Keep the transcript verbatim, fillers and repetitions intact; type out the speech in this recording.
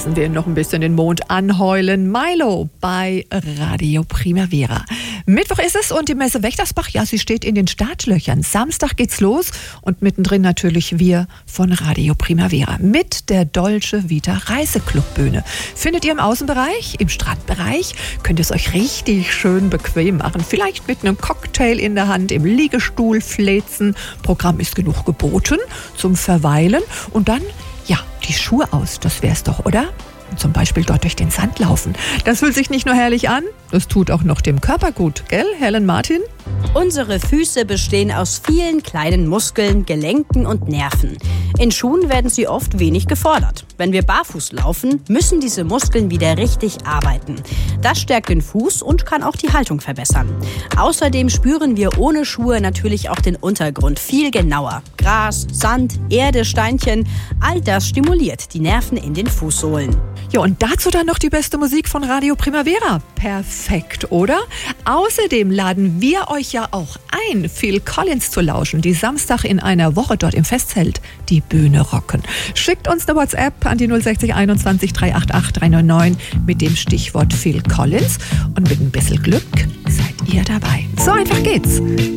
lassen wir noch ein bisschen den Mond anheulen. Milo bei Radio Primavera. Mittwoch ist es und die Messe Wächtersbach, ja, sie steht in den Startlöchern. Samstag geht's los und mittendrin natürlich wir von Radio Primavera mit der Dolce Vita Reiseclubbühne. Findet ihr im Außenbereich, im Strandbereich, könnt ihr es euch richtig schön bequem machen. Vielleicht mit einem Cocktail in der Hand, im Liegestuhl fläzen. Programm ist genug geboten zum Verweilen und dann, ja, die Schuhe aus, das wär's doch, oder? Zum Beispiel dort durch den Sand laufen. Das fühlt sich nicht nur herrlich an, das tut auch noch dem Körper gut, gell, Helen Martin? Unsere Füße bestehen aus vielen kleinen Muskeln, Gelenken und Nerven. In Schuhen werden sie oft wenig gefordert. Wenn wir barfuß laufen, müssen diese Muskeln wieder richtig arbeiten. Das stärkt den Fuß und kann auch die Haltung verbessern. Außerdem spüren wir ohne Schuhe natürlich auch den Untergrund viel genauer. Gras, Sand, Erde, Steinchen, all das stimuliert die Nerven in den Fußsohlen. Ja, und dazu dann noch die beste Musik von Radio Primavera. Perfekt, oder? Außerdem laden wir euch ja auch ein, Phil Collins zu lauschen, die Samstag in einer Woche dort im Festzelt die Bühne rocken. Schickt uns eine WhatsApp an die null sechzig einundzwanzig dreihundertachundachtzig dreihundertneunundneunzig mit dem Stichwort Phil Collins und mit ein bisschen Glück seid ihr dabei. So einfach geht's.